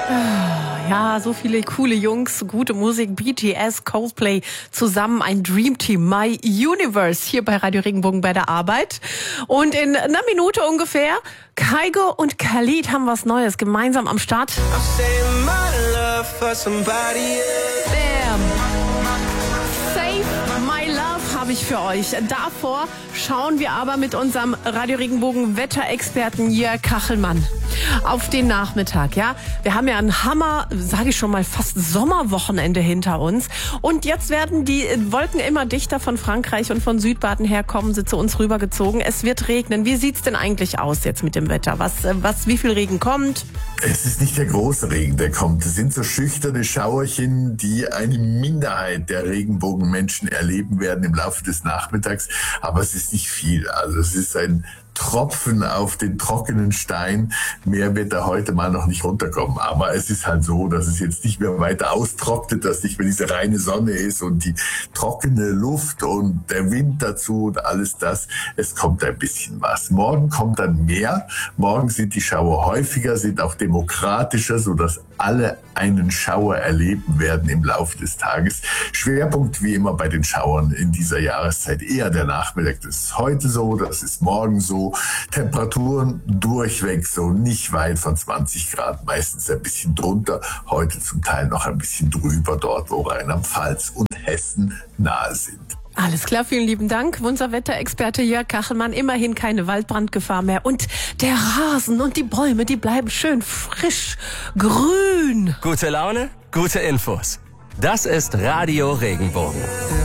Ja, so viele coole Jungs, gute Musik, BTS, Coldplay, zusammen ein Dream Team, My Universe, hier bei Radio Regenbogen bei der Arbeit. Und in einer Minute ungefähr, Kygo und Khalid haben was Neues gemeinsam am Start. Bam. Save My Love habe ich für euch. Davor schauen wir aber mit unserem Radio Regenbogen Wetterexperten Jörg Kachelmann auf den Nachmittag, ja. Wir haben ja ein Hammer, sage ich schon mal, fast Sommerwochenende hinter uns. Und jetzt werden die Wolken immer dichter von Frankreich und von Südbaden herkommen, sie zu uns rübergezogen. Es wird regnen. Wie sieht's denn eigentlich aus jetzt mit dem Wetter? Wie viel Regen kommt? Es ist nicht der große Regen, der kommt. Es sind so schüchterne Schauerchen, die eine Minderheit der Regenbogenmenschen erleben werden im Laufe des Nachmittags. Aber es ist nicht viel. Also es ist ein Tropfen auf den trockenen Stein. Mehr wird da heute mal noch nicht runterkommen. Aber es ist halt so, dass es jetzt nicht mehr weiter austrocknet, dass nicht mehr diese reine Sonne ist und die trockene Luft und der Wind dazu und alles das. Es kommt ein bisschen was. Morgen kommt dann mehr. Morgen sind die Schauer häufiger, sind auch demokratischer, sodass alle einen Schauer erleben werden im Laufe des Tages. Schwerpunkt wie immer bei den Schauern in dieser Jahreszeit eher der Nachmittag. Das ist heute so, das ist morgen so. Temperaturen durchweg so nicht weit von 20 Grad, meistens ein bisschen drunter, heute zum Teil noch ein bisschen drüber dort, wo Rheinland-Pfalz und Hessen nahe sind. Alles klar, vielen lieben Dank. Unser Wetterexperte Jörg Kachelmann, immerhin keine Waldbrandgefahr mehr. Und der Rasen und die Bäume, die bleiben schön frisch, grün. Gute Laune, gute Infos. Das ist Radio Regenbogen.